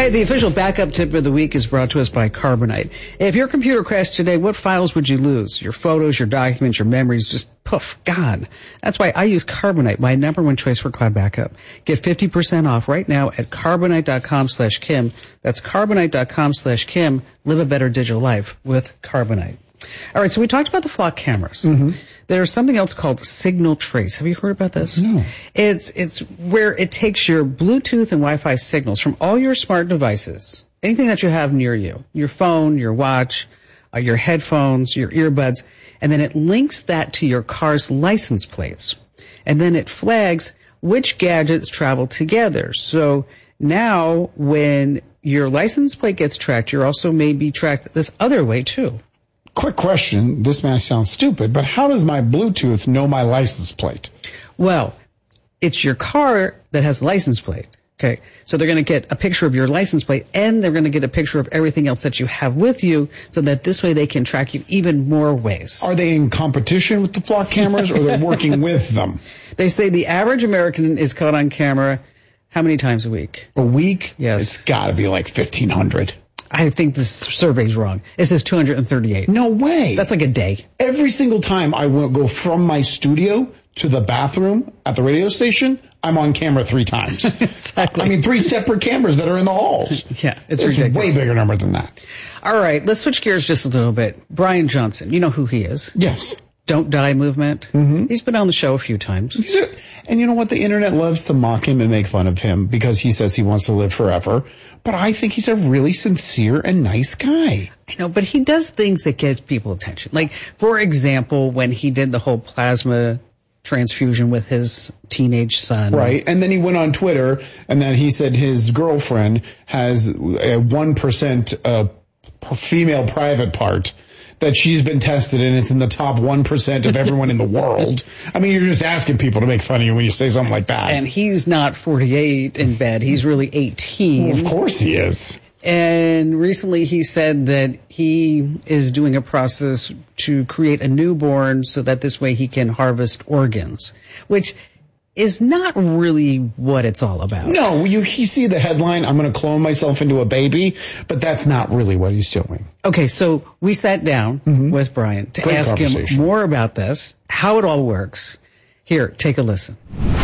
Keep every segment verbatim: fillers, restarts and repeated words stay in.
Hey, the official backup tip of the week is brought to us by Carbonite. If your computer crashed today, what files would you lose? Your photos, your documents, your memories, just poof, gone. That's why I use Carbonite, my number one choice for cloud backup. Get fifty percent off right now at carbonite.com slash Kim. That's carbonite.com slash Kim. Live a better digital life with Carbonite. All right, so we talked about the flock cameras. Mm-hmm. There's something else called Signal Trace. Have you heard about this? No. It's it's where it takes your Bluetooth and Wi-Fi signals from all your smart devices, anything that you have near you, your phone, your watch, uh, your headphones, your earbuds, and then it links that to your car's license plates. And then it flags which gadgets travel together. So now when your license plate gets tracked, you're also maybe tracked this other way too. Quick question. This may sound stupid, but how does my Bluetooth know my license plate? Well, it's your car that has a license plate. Okay. So they're going to get a picture of your license plate and they're going to get a picture of everything else that you have with you so that this way they can track you even more ways. Are they in competition with the flock cameras or they're working with them? They say the average American is caught on camera how many times a week? A week? Yes. It's got to be like fifteen hundred. I think this survey's wrong. It says two hundred thirty-eight. No way. That's like a day. Every single time I will go from my studio to the bathroom at the radio station, I'm on camera three times. Exactly. I mean, three separate cameras that are in the halls. Yeah, it's, it's ridiculous. a way bigger number than that. All right, let's switch gears just a little bit. Brian Johnson, you know who he is. Yes. Don't Die movement. Mm-hmm. He's been on the show a few times. He's a, and you know what? The internet loves to mock him and make fun of him because he says he wants to live forever. But I think he's a really sincere and nice guy. I know, but he does things that get people attention. Like, for example, when he did the whole plasma transfusion with his teenage son. Right. And then he went on Twitter and then he said his girlfriend has a one percent uh, female private part that she's been tested and it's in the top one percent of everyone in the world. I mean, you're just asking people to make fun of you when you say something like that. And he's not forty-eight in bed. He's really eighteen. Well, of course he is. And recently he said that he is doing a process to create a newborn so that this way he can harvest organs, which is not really what it's all about. No, you, you see the headline, I'm going to clone myself into a baby, but that's not really what he's doing. Okay, so we sat down mm-hmm. with Brian to Great ask him more about this, how it all works. Here, take a listen.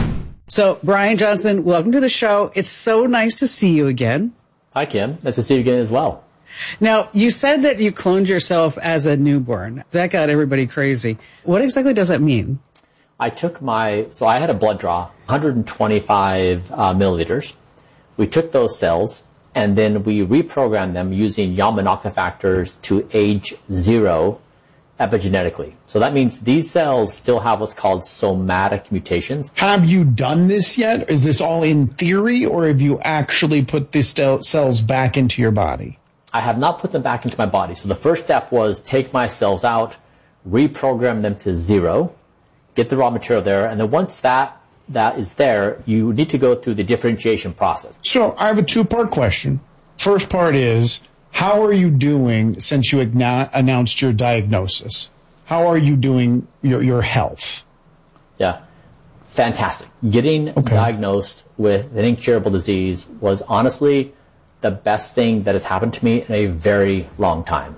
So, Brian Johnson, welcome to the show. It's so nice to see you again. Hi, Kim. Nice to see you again as well. Now, you said that you cloned yourself as a newborn. That got everybody crazy. What exactly does that mean? I took my, so I had a blood draw, one hundred twenty-five uh, milliliters. We took those cells and then we reprogrammed them using Yamanaka factors to age zero epigenetically. So that means these cells still have what's called somatic mutations. Have you done this yet? Is this all in theory or have you actually put these cells back into your body? I have not put them back into my body. So the first step was take my cells out, reprogram them to zero, get the raw material there, and then once that that is there, you need to go through the differentiation process. So I have a two-part question. First part is, how are you doing since you agna- announced your diagnosis? How are you doing your, your health? Yeah, fantastic. Getting okay. diagnosed with an incurable disease was honestly the best thing that has happened to me in a very long time.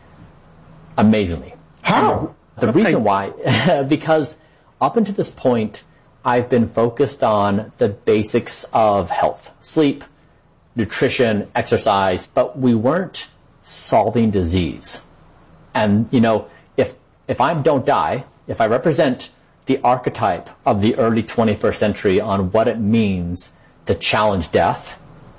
Amazingly. How? The okay. reason why, because up until this point, I've been focused on the basics of health, sleep, nutrition, exercise, but we weren't solving disease. And, you know, if, if I don't die, if I represent the archetype of the early twenty-first century on what it means to challenge death,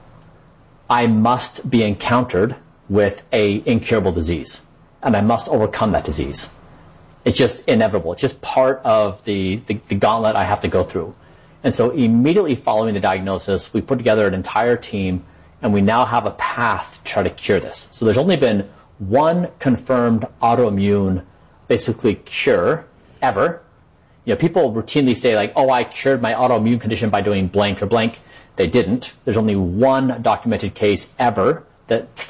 I must be encountered with a incurable disease, and I must overcome that disease. It's just inevitable. It's just part of the, the, the gauntlet I have to go through. And so immediately following the diagnosis, we put together an entire team, and we now have a path to try to cure this. So there's only been one confirmed autoimmune, basically, cure ever. You know, people routinely say, like, oh, I cured my autoimmune condition by doing blank or blank. They didn't. There's only one documented case ever that